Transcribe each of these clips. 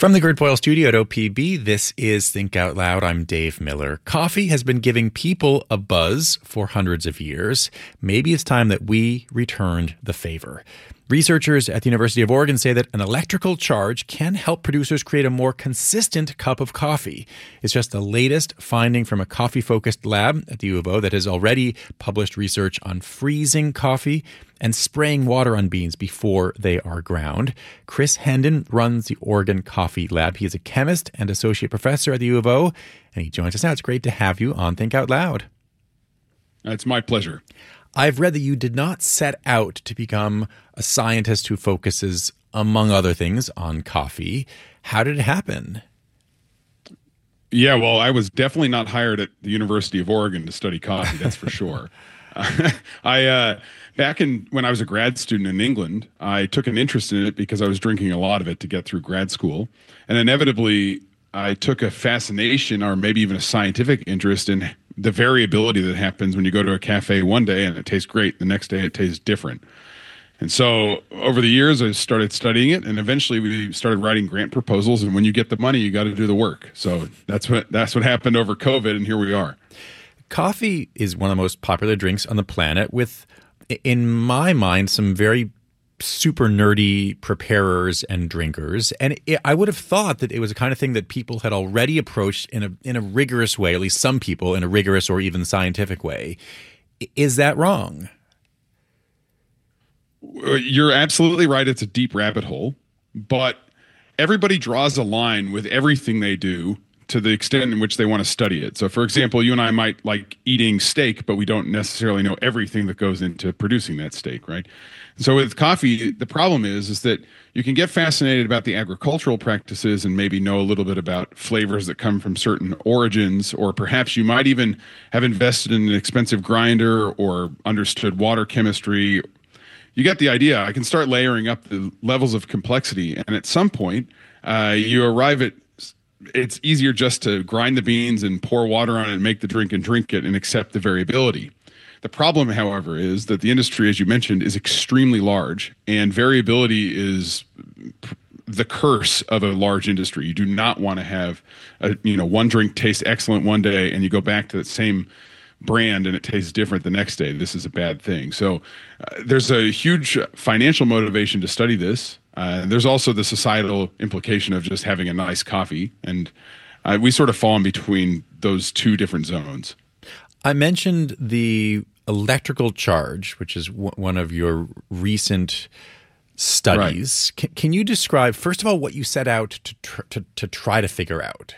From the Gert Boyle studio at OPB, this is Think Out Loud. I'm Dave Miller. Coffee has been giving people a buzz for hundreds of years. Maybe it's time that we returned the favor. Researchers at the University of Oregon say that an electrical charge can help producers create a more consistent cup of coffee. It's just the latest finding from a coffee-focused lab at the U of O that has already published research on freezing coffee and spraying water on beans before they are ground. Chris Hendon runs the Oregon Coffee Lab. He is a chemist and associate professor at the U of O, and he joins us now. It's great to have you on Think Out Loud. It's my pleasure. I've read that you did not set out to become a scientist who focuses, among other things, on coffee. How did it happen? Yeah, well, I was definitely not hired at the University of Oregon to study coffee, that's for sure. When I was a grad student in England, I took an interest in it because I was drinking a lot of it to get through grad school. And inevitably, I took a fascination or maybe even a scientific interest in the variability that happens when you go to a cafe one day and it tastes great. The next day it tastes different. And so over the years, I started studying it, and eventually we started writing grant proposals. And when you get the money, you got to do the work. So that's what happened over COVID, and here we are. Coffee is one of the most popular drinks on the planet with, in my mind, some very super nerdy preparers and drinkers. And I would have thought that it was the kind of thing that people had already approached in a rigorous way, at least some people in a rigorous or even scientific way. Is that wrong? You're absolutely right. It's a deep rabbit hole, but everybody draws a line with everything they do to the extent in which they want to study it. So, for example, you and I might like eating steak, but we don't necessarily know everything that goes into producing that steak, right? So with coffee, the problem is that you can get fascinated about the agricultural practices and maybe know a little bit about flavors that come from certain origins, or perhaps you might even have invested in an expensive grinder or understood water chemistry. You get the idea. I can start layering up the levels of complexity, and at some point, you arrive at it's easier just to grind the beans and pour water on it and make the drink and drink it and accept the variability. The problem, however, is that the industry, as you mentioned, is extremely large, and variability is the curse of a large industry. You do not want to have one drink tastes excellent one day and you go back to that same brand and it tastes different the next day. This is a bad thing. So there's a huge financial motivation to study this. There's also the societal implication of just having a nice coffee, and we sort of fall in between those two different zones. I mentioned the electrical charge, which is one of your recent studies. Right. Can you describe, first of all, what you set out to try to figure out?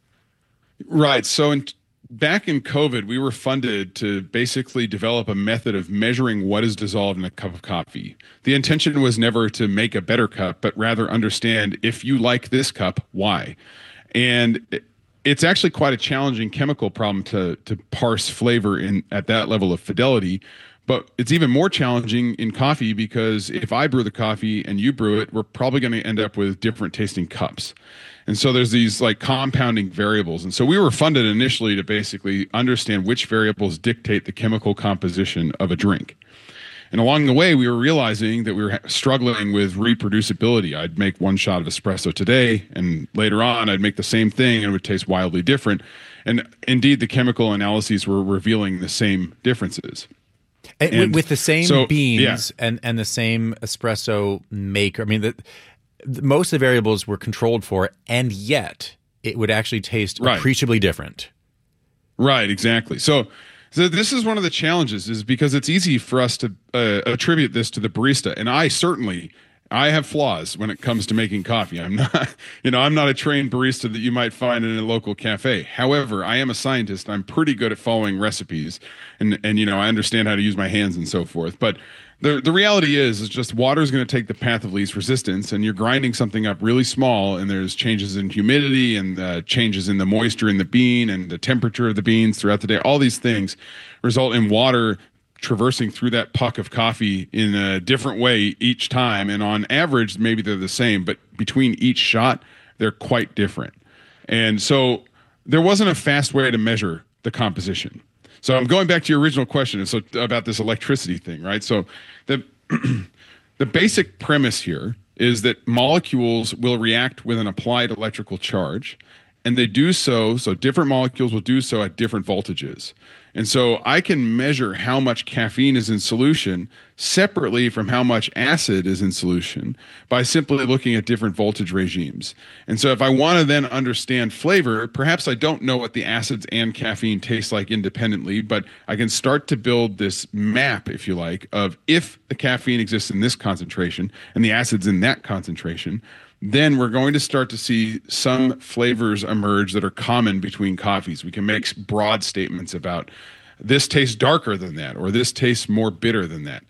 Right. So back in COVID, we were funded to basically develop a method of measuring what is dissolved in a cup of coffee. The intention was never to make a better cup, but rather understand, if you like this cup, why? And it's actually quite a challenging chemical problem to parse flavor at that level of fidelity. But it's even more challenging in coffee because if I brew the coffee and you brew it, we're probably going to end up with different tasting cups. And so there's these like compounding variables. And so we were funded initially to basically understand which variables dictate the chemical composition of a drink. And along the way, we were realizing that we were struggling with reproducibility. I'd make one shot of espresso today, and later on, I'd make the same thing, and it would taste wildly different. And indeed, the chemical analyses were revealing the same differences. And with the same beans and the same espresso maker. I mean, most of the variables were controlled for, and yet it would actually taste appreciably different. Right, exactly. So this is one of the challenges, is because it's easy for us to attribute this to the barista. And I have flaws when it comes to making coffee. I'm not a trained barista that you might find in a local cafe. However, I am a scientist. I'm pretty good at following recipes, and I understand how to use my hands and so forth. But the reality is just water is going to take the path of least resistance, and you're grinding something up really small, and there's changes in humidity and changes in the moisture in the bean and the temperature of the beans throughout the day. All these things result in water traversing through that puck of coffee in a different way each time. And on average, maybe they're the same, but between each shot, they're quite different. And so there wasn't a fast way to measure the composition. So I'm going back to your original question about this electricity thing, right? So the basic premise here is that molecules will react with an applied electrical charge, and they do so different molecules will do so at different voltages. And so I can measure how much caffeine is in solution separately from how much acid is in solution by simply looking at different voltage regimes. And so if I want to then understand flavor, perhaps I don't know what the acids and caffeine taste like independently, but I can start to build this map, if you like, of if the caffeine exists in this concentration and the acids in that concentration, then we're going to start to see some flavors emerge that are common between coffees. We can make broad statements about this tastes darker than that, or this tastes more bitter than that.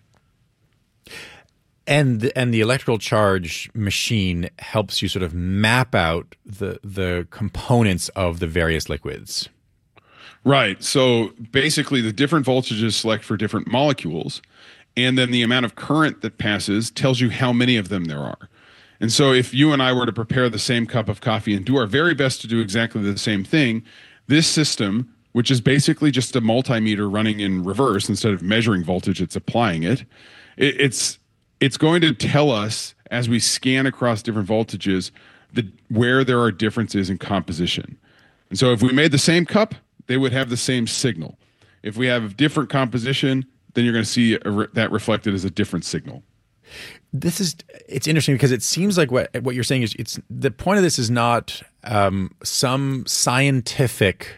And the electrical charge machine helps you sort of map out the components of the various liquids. Right. So basically the different voltages select for different molecules, and then the amount of current that passes tells you how many of them there are. And so if you and I were to prepare the same cup of coffee and do our very best to do exactly the same thing, this system, which is basically just a multimeter running in reverse instead of measuring voltage, it's applying it. It's going to tell us as we scan across different voltages where there are differences in composition. And so if we made the same cup, they would have the same signal. If we have different composition, then you're going to see that reflected as a different signal. It's interesting because it seems like what you're saying is it's the point of this is not some scientific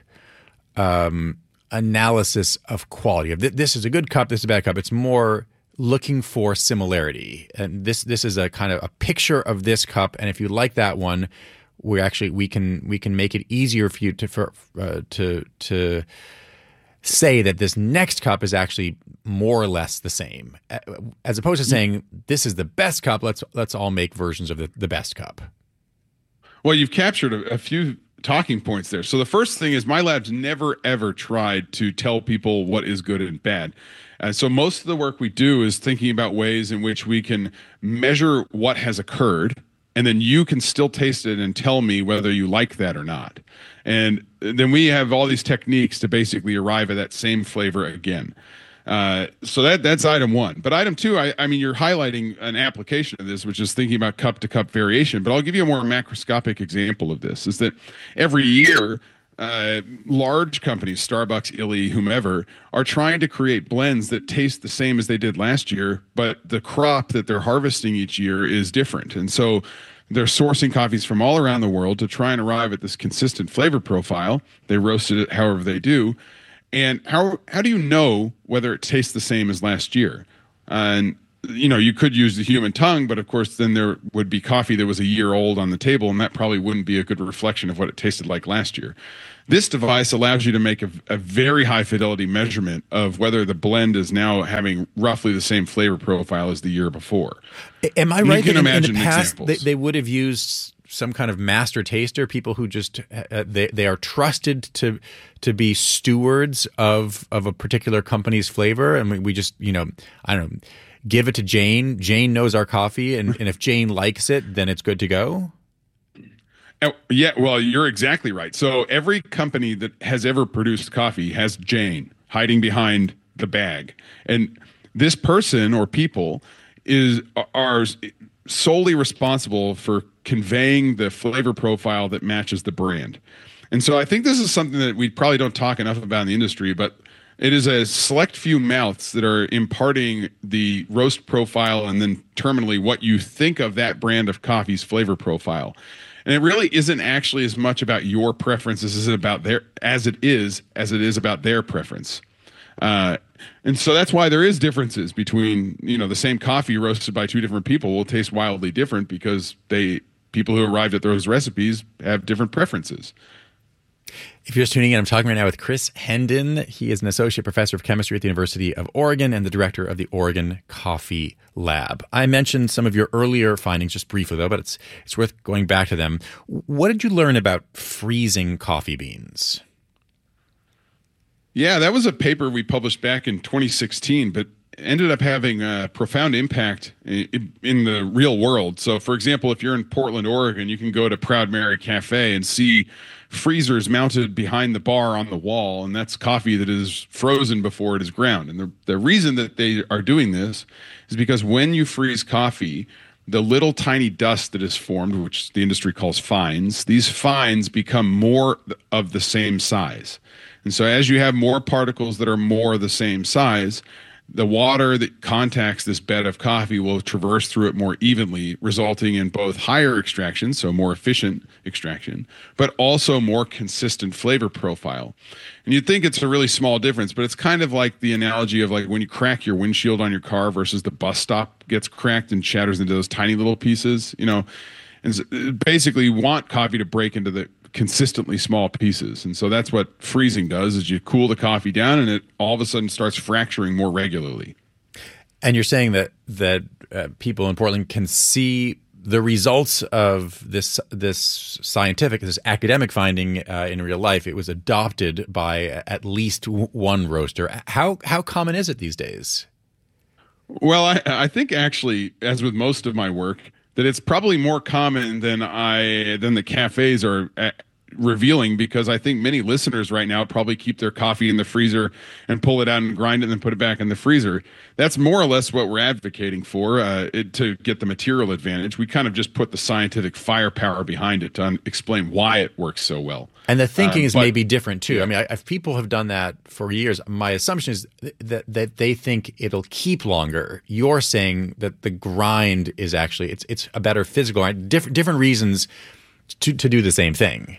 analysis of quality of this is a good cup, this is a bad cup. It's more looking for similarity, and this is a kind of a picture of this cup, and if you like that one, we can make it easier for you to say that this next cup is actually more or less the same, as opposed to saying this is the best cup. Let's all make versions of the best cup. Well, you've captured a few talking points there. So the first thing is my lab's never ever tried to tell people what is good and bad. So most of the work we do is thinking about ways in which we can measure what has occurred, and then you can still taste it and tell me whether you like that or not. And then we have all these techniques to basically arrive at that same flavor again. So that's item one. But item two, I mean, you're highlighting an application of this, which is thinking about cup to cup variation. But I'll give you a more macroscopic example of this, is that every year, large companies, Starbucks, Illy, whomever, are trying to create blends that taste the same as they did last year, but the crop that they're harvesting each year is different. And so they're sourcing coffees from all around the world to try and arrive at this consistent flavor profile. They roasted it however they do. And how do you know whether it tastes the same as last year? And you could use the human tongue, but of course then there would be coffee that was a year old on the table, and that probably wouldn't be a good reflection of what it tasted like last year. This device allows you to make a very high fidelity measurement of whether the blend is now having roughly the same flavor profile as the year before. Am I right? You can imagine in the past examples. They would have used some kind of master taster, people who just they are trusted to be stewards of a particular company's flavor, and we just I don't know, give it to Jane. Jane knows our coffee, and if Jane likes it, then it's good to go. Yeah, well, you're exactly right. So every company that has ever produced coffee has Jane hiding behind the bag, and this person or people are solely responsible for conveying the flavor profile that matches the brand. And so I think this is something that we probably don't talk enough about in the industry, but it is a select few mouths that are imparting the roast profile and then terminally what you think of that brand of coffee's flavor profile. And it really isn't actually as much about your preferences as it is about their preference. And so that's why there is differences between, the same coffee roasted by two different people will taste wildly different because people who arrived at those recipes have different preferences. If you're just tuning in, I'm talking right now with Chris Hendon. He is an associate professor of chemistry at the University of Oregon and the director of the Oregon Coffee Lab. I mentioned some of your earlier findings just briefly, though, but it's worth going back to them. What did you learn about freezing coffee beans? Yeah, that was a paper we published back in 2016, but ended up having a profound impact in the real world. So, for example, if you're in Portland, Oregon, you can go to Proud Mary Cafe and see freezers mounted behind the bar on the wall, and that's coffee that is frozen before it is ground. And the reason that they are doing this is because when you freeze coffee, the little tiny dust that is formed, which the industry calls fines, these fines become more of the same size. And so as you have more particles that are more the same size, the water that contacts this bed of coffee will traverse through it more evenly, resulting in both higher extraction, so more efficient extraction, but also more consistent flavor profile. And you'd think it's a really small difference, but it's kind of like the analogy of like when you crack your windshield on your car versus the bus stop gets cracked and shatters into those tiny little pieces, you know. And so basically you want coffee to break into the consistently small pieces. And so that's what freezing does, is you cool the coffee down and it all of a sudden starts fracturing more regularly. And you're saying that people in Portland can see the results of this academic finding in real life. It was adopted by at least one roaster. How common is it these days? Well, I think actually, as with most of my work, that it's probably more common than the cafes are revealing, because I think many listeners right now probably keep their coffee in the freezer and pull it out and grind it and then put it back in the freezer. That's more or less what we're advocating for, to get the material advantage. We kind of just put the scientific firepower behind it to explain why it works so well. And the thinking is maybe different too. Yeah. I mean, if people have done that for years, my assumption is that they think it'll keep longer. You're saying that the grind is actually it's a better physical grind. Different reasons to do the same thing.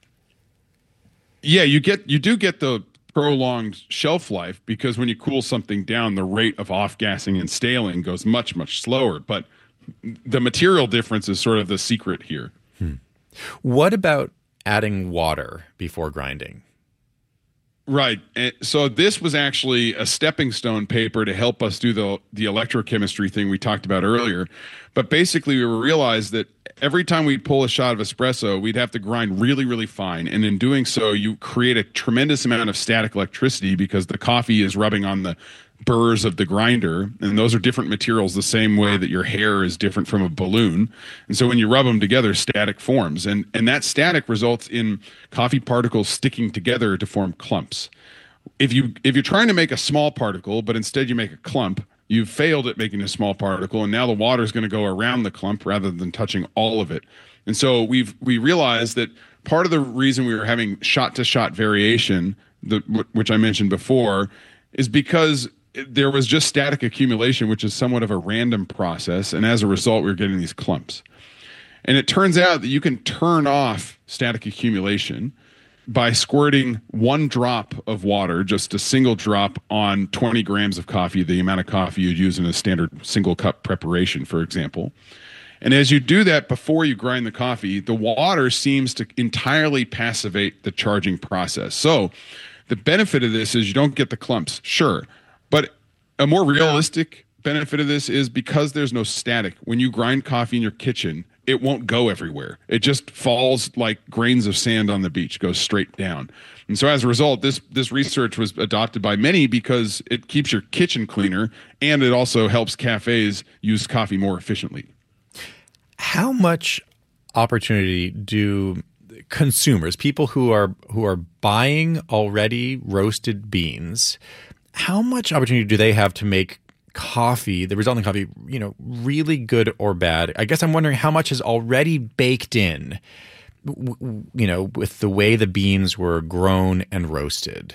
Yeah, you do get the prolonged shelf life, because when you cool something down, the rate of off-gassing and staling goes much, much slower. But the material difference is sort of the secret here. What about adding water before grinding? Right. So this was actually a stepping stone paper to help us do the electrochemistry thing we talked about earlier. But basically, we realized that every time we'd pull a shot of espresso, we'd have to grind really, really fine. And in doing so, you create a tremendous amount of static electricity, because the coffee is rubbing on the burrs of the grinder, and those are different materials, the same way that your hair is different from a balloon. And so when you rub them together, static forms, and that static results in coffee particles sticking together to form clumps. If you're trying to make a small particle, but instead you make a clump, you've failed at making a small particle, and now the water is going to go around the clump rather than touching all of it. And so we realized that part of the reason we were having shot-to-shot variation, which I mentioned before, is because there was just static accumulation, which is somewhat of a random process, and as a result, we were getting these clumps. And it turns out that you can turn off static accumulation by squirting 1 drop of water, just a single drop, on 20 grams of coffee, the amount of coffee you'd use in a standard single cup preparation, for example. And as you do that before you grind the coffee, the water seems to entirely passivate the charging process. So the benefit of this is you don't get the clumps, sure. But a more realistic benefit of this is, because there's no static, when you grind coffee in your kitchen, it won't go everywhere. It just falls like grains of sand on the beach, goes straight down. And so as a result, this research was adopted by many because it keeps your kitchen cleaner, and it also helps cafes use coffee more efficiently. How much opportunity do consumers, people who are buying already roasted beans, how much opportunity do they have to make coffee, the resulting coffee, really good or bad? I guess I'm wondering how much is already baked in, with the way the beans were grown and roasted.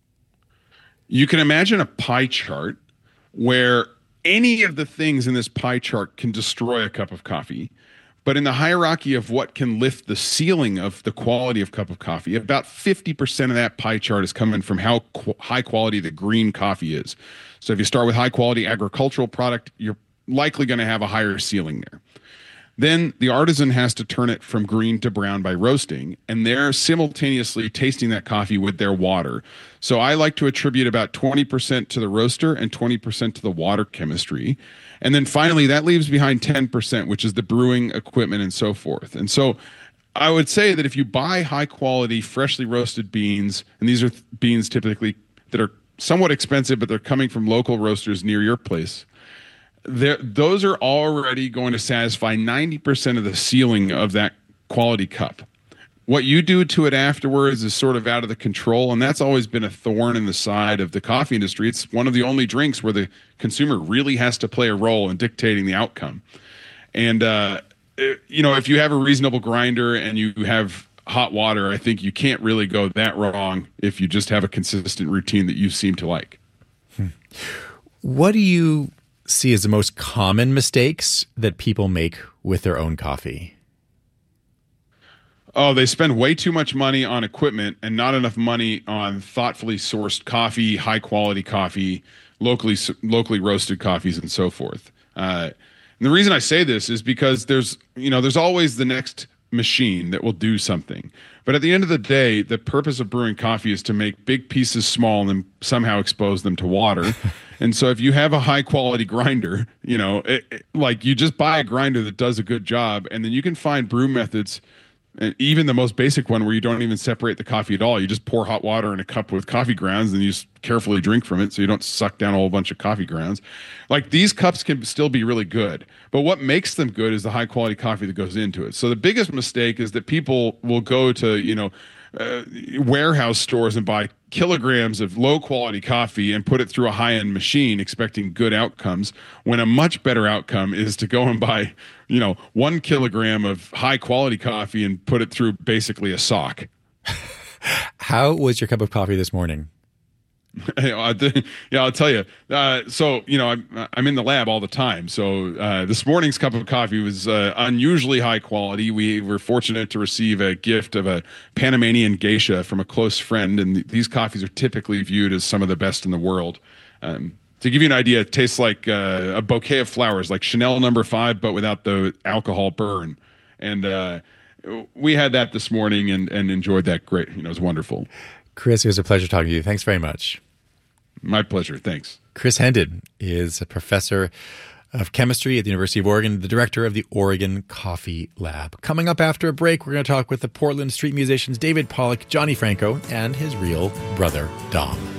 You can imagine a pie chart where any of the things in this pie chart can destroy a cup of coffee. But in the hierarchy of what can lift the ceiling of the quality of cup of coffee, about 50% of that pie chart is coming from how high quality the green coffee is. So if you start with high quality agricultural product, you're likely going to have a higher ceiling there. Then the artisan has to turn it from green to brown by roasting, and they're simultaneously tasting that coffee with their water. So I like to attribute about 20% to the roaster and 20% to the water chemistry. And then finally, that leaves behind 10%, which is the brewing equipment and so forth. And so I would say that if you buy high quality, freshly roasted beans, and these are beans typically that are somewhat expensive, but they're coming from local roasters near your place, those are already going to satisfy 90% of the ceiling of that quality cup. What you do to it afterwards is sort of out of the control, and that's always been a thorn in the side of the coffee industry. It's one of the only drinks where the consumer really has to play a role in dictating the outcome. And if you have a reasonable grinder and you have hot water, I think you can't really go that wrong if you just have a consistent routine that you seem to like. What do you see as the most common mistakes that people make with their own coffee? Oh, they spend way too much money on equipment and not enough money on thoughtfully sourced coffee, high quality coffee, locally roasted coffees, and so forth. And the reason I say this is because there's always the next machine that will do something. But at the end of the day, the purpose of brewing coffee is to make big pieces small and then somehow expose them to water. And so if you have a high quality grinder, you just buy a grinder that does a good job, and then you can find brew methods. And even the most basic one where you don't even separate the coffee at all. You just pour hot water in a cup with coffee grounds and you just carefully drink from it so you don't suck down a whole bunch of coffee grounds. Like, these cups can still be really good. But what makes them good is the high quality coffee that goes into it. So the biggest mistake is that people will go to, warehouse stores and buy kilograms of low quality coffee and put it through a high end machine expecting good outcomes, when a much better outcome is to go and buy 1 kilogram of high quality coffee and put it through basically a sock. How was your cup of coffee this morning? I'll tell you. I'm in the lab all the time. So this morning's cup of coffee was unusually high quality. We were fortunate to receive a gift of a Panamanian geisha from a close friend, and these coffees are typically viewed as some of the best in the world. To give you an idea, it tastes like a bouquet of flowers, like Chanel No. 5, but without the alcohol burn. And we had that this morning and enjoyed that great. It was wonderful. Chris, it was a pleasure talking to you. Thanks very much. My pleasure. Thanks. Chris Hendon is a professor of chemistry at the University of Oregon, the director of the Oregon Coffee Lab. Coming up after a break, we're going to talk with the Portland street musicians David Pollock, Johnny Franco, and his real brother, Dom.